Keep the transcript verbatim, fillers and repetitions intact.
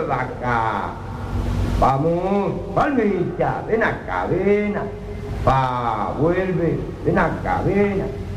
vaca. Vamos, palmita, ven acá, ven. Pa, vuelve, ven acá, ven.